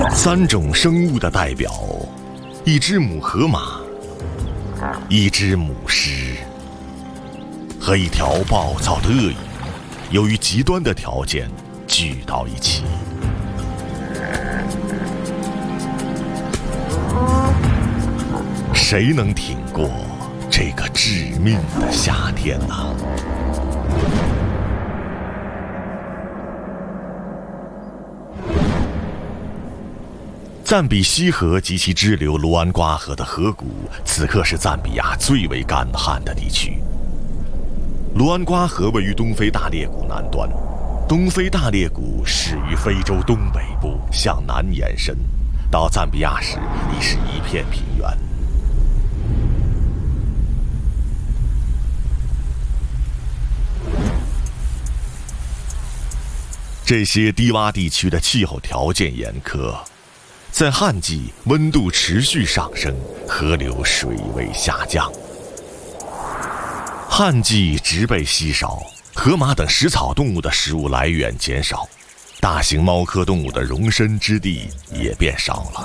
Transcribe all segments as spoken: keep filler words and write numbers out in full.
三种生物的代表：一只母河马，一只母狮，和一条暴躁的鳄鱼，由于极端的条件聚到一起。谁能挺过这个致命的夏天呢？赞比西河及其支流卢安瓜河的河谷，此刻是赞比亚最为干旱的地区。卢安瓜河位于东非大裂谷南端，东非大裂谷始于非洲东北部，向南延伸，到赞比亚时已是一片平原。这些低洼地区的气候条件严苛。在旱季，温度持续上升，河流水位下降。旱季植被稀少，河马等食草动物的食物来源减少，大型猫科动物的容身之地也变少了。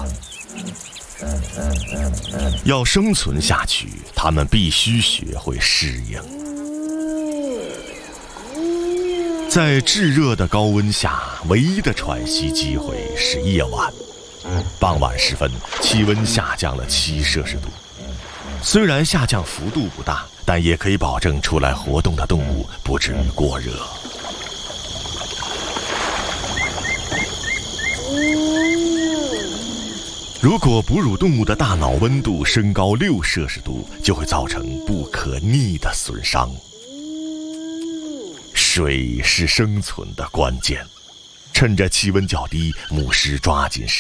要生存下去，它们必须学会适应。在炙热的高温下，唯一的喘息机会是夜晚。傍晚时分，气温下降了七摄氏度。虽然下降幅度不大，但也可以保证出来活动的动物不至于过热。如果哺乳动物的大脑温度升高六摄氏度，就会造成不可逆的损伤。水是生存的关键。趁着气温较低，母狮抓紧时